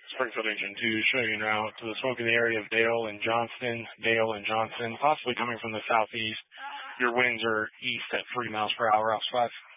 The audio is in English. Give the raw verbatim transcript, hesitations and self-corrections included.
Springfield Engine two showing you now to the smoke in the area of Dale and Johnston, Dale and Johnson, possibly coming from the southeast. Your winds are east at three miles per hour, off five.